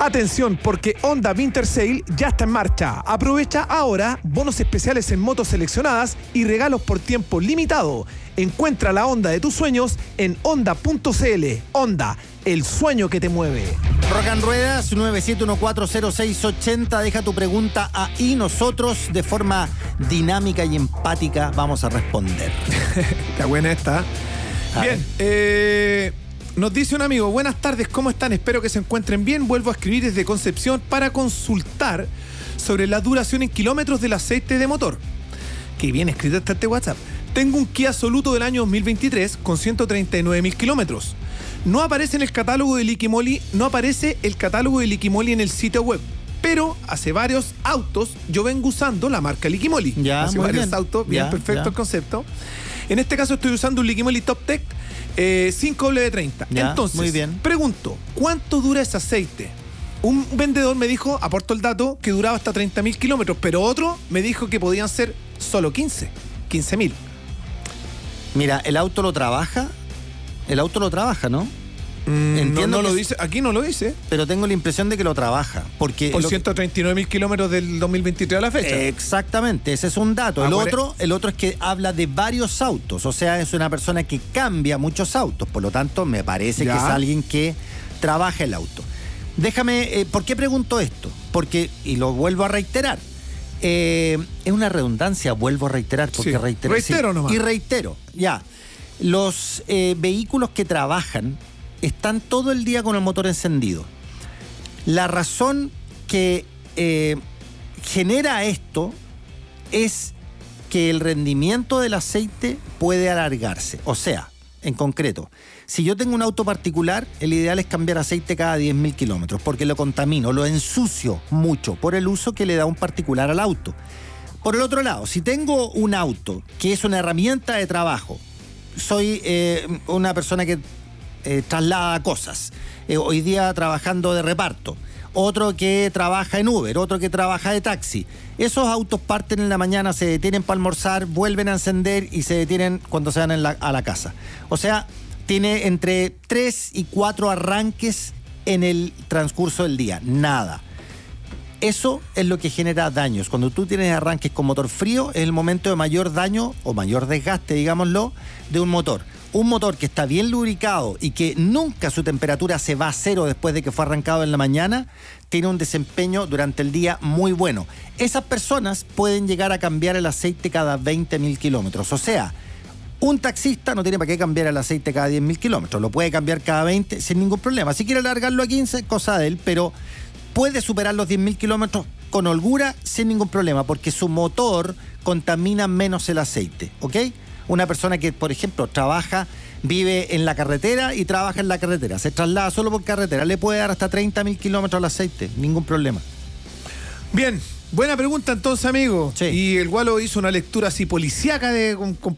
Atención, porque Honda Winter Sale ya está en marcha. Aprovecha ahora bonos especiales en motos seleccionadas y regalos por tiempo limitado. Encuentra la Honda de tus sueños en honda.cl. Honda, el sueño que te mueve. Rock and Ruedas 97140680. Deja tu pregunta ahí. Nosotros, de forma dinámica y empática, vamos a responder. Está buena esta. Bien, nos dice un amigo: buenas tardes, ¿cómo están? Espero que se encuentren bien. Vuelvo a escribir desde Concepción para consultar sobre la duración en kilómetros del aceite de motor. Qué bien escrito está este WhatsApp. Tengo un Kia Soluto del año 2023 con 139.000 kilómetros. No aparece en el catálogo de Liquimoli, en el sitio web. Pero hace varios autos yo vengo usando la marca Liquimoli. Ya, hace muy varios bien. autos, bien, Ya, perfecto ya. el concepto. En este caso estoy usando un Liquimoli Top Tech 5W30. Ya, Entonces, muy bien. pregunto, ¿cuánto dura ese aceite? Un vendedor me dijo, aportó el dato, que duraba hasta 30.000 kilómetros, pero otro me dijo que podían ser solo 15.000. Mira, el auto lo trabaja, ¿no? Entiendo, no lo dice, aquí no lo dice. Pero tengo la impresión de que lo trabaja. Porque Por 139.000 kilómetros del 2023 a la fecha. Exactamente, ese es un dato. El otro es que habla de varios autos. O sea, es una persona que cambia muchos autos. Por lo tanto, me parece que es alguien que trabaja el auto. Déjame, ¿por qué pregunto esto? Porque, y lo vuelvo a reiterar, es una redundancia, vuelvo a reiterar, porque reitero nomás. Y reitero, ya. Los vehículos que trabajan están todo el día con el motor encendido. La razón que genera esto es que el rendimiento del aceite puede alargarse. O sea, en concreto, si yo tengo un auto particular, el ideal es cambiar aceite cada 10.000 kilómetros, porque lo contamino, lo ensucio mucho por el uso que le da un particular al auto. Por el otro lado, si tengo un auto que es una herramienta de trabajo, soy una persona que traslada cosas, hoy día trabajando de reparto, otro que trabaja en Uber, otro que trabaja de taxi. Esos autos parten en la mañana, se detienen para almorzar, vuelven a encender y se detienen cuando se van a la casa. O sea, tiene entre 3 y 4 arranques en el transcurso del día. Nada. Eso es lo que genera daños. Cuando tú tienes arranques con motor frío, es el momento de mayor daño o mayor desgaste, digámoslo, de un motor. Un motor que está bien lubricado y que nunca su temperatura se va a cero después de que fue arrancado en la mañana, tiene un desempeño durante el día muy bueno. Esas personas pueden llegar a cambiar el aceite cada 20.000 kilómetros. O sea, un taxista no tiene para qué cambiar el aceite cada 10.000 kilómetros. Lo puede cambiar cada 20 sin ningún problema. Si quiere alargarlo a 15, cosa de él, pero puede superar los 10.000 kilómetros con holgura sin ningún problema, porque su motor contamina menos el aceite, ¿ok? Una persona que, por ejemplo, vive en la carretera y trabaja en la carretera, se traslada solo por carretera, le puede dar hasta 30.000 kilómetros al aceite, ningún problema. Bien, buena pregunta entonces, amigo. Sí. Y el Gualo hizo una lectura así policíaca con